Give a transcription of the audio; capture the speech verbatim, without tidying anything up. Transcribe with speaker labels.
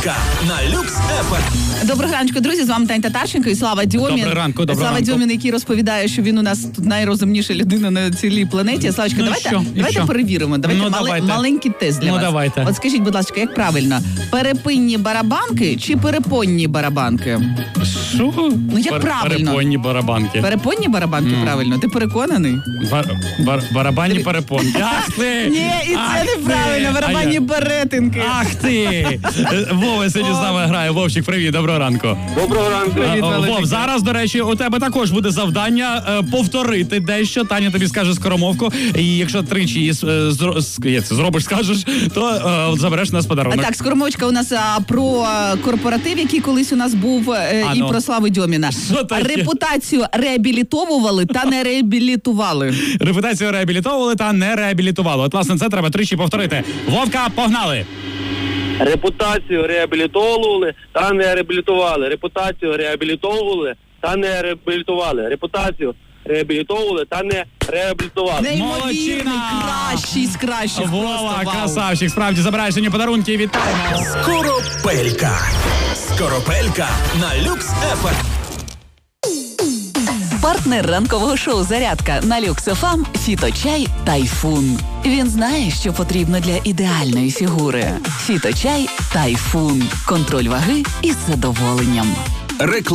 Speaker 1: Скоропелька на Люкс еф ем.
Speaker 2: Доброго ранку, друзі, з вами Таня Татарченко і Слава Дьомін.
Speaker 3: Доброго ранку, доброго
Speaker 2: Слава
Speaker 3: ранку.
Speaker 2: Дьомін, який розповідає, що він у нас тут найрозумніша людина на цілій планеті. Славочка,
Speaker 3: Ну,
Speaker 2: давайте,
Speaker 3: що?
Speaker 2: давайте
Speaker 3: що?
Speaker 2: перевіримо. Давайте,
Speaker 3: Ну,
Speaker 2: мали-
Speaker 3: давайте.
Speaker 2: маленький тест для
Speaker 3: Ну,
Speaker 2: вас.
Speaker 3: давайте.
Speaker 2: От скажіть, будь ласка, як правильно? Перепинні барабанки чи перепонні барабанки?
Speaker 3: Що?
Speaker 2: Ну, як
Speaker 3: Пер-
Speaker 2: правильно?
Speaker 3: Перепонні барабанки.
Speaker 2: Перепонні барабанки,
Speaker 3: Ну.
Speaker 2: правильно. Ти переконаний?
Speaker 3: Бар- бар- барабанні перепонки. Ах ти!
Speaker 2: Ні, і
Speaker 3: Ах
Speaker 2: це
Speaker 3: ти!
Speaker 2: неправильно.
Speaker 3: А
Speaker 2: Барабанні
Speaker 3: я-
Speaker 2: перетинки.
Speaker 3: Ах ти! Вова сьогодні з нами грає. Вовчик, привіт, доброго ранку.
Speaker 4: Доброго ранку.
Speaker 2: Привіт,
Speaker 3: А,
Speaker 2: Валерій.
Speaker 3: Вов, зараз, до речі, у тебе також буде завдання е, повторити дещо. Таня тобі скаже скоромовку. І якщо тричі її з- е, зро- з- є це, зробиш, скажеш, то е, забереш у нас
Speaker 2: А
Speaker 3: подарунок.
Speaker 2: так, скоромовочка у нас а, про а, корпоратив, який колись у нас був, е,
Speaker 3: А,
Speaker 2: і
Speaker 3: ну.
Speaker 2: про Славу Дьоміна.
Speaker 3: Що таке?
Speaker 2: Репутацію реабілітовували та не реабілітували.
Speaker 3: Репутацію реабілітовували та не реабілітували. От, власне, це треба тричі повторити. Вовка, погнали!
Speaker 4: Репутацію реабілітовували та не реабілітували. Репутацію реабілітовували та не реабілітували. Репутацію реабілітовували та не реабілітували.
Speaker 2: Неймовірний,
Speaker 3: Молодчина!
Speaker 2: кращий з кращих.
Speaker 3: Вова,
Speaker 2: просто, вау.
Speaker 3: красавчик, справді забираєш сьогодні подарунки. Вітаємо!
Speaker 1: Скоропелька. Скоропелька на Люкс еф ем.
Speaker 5: Партнер ранкового шоу «Зарядка» на Люкс еф ем – «Фіточай Тайфун». Він знає, що потрібно для ідеальної фігури. «Фіточай Тайфун». Контроль ваги із задоволенням.
Speaker 1: Реклама.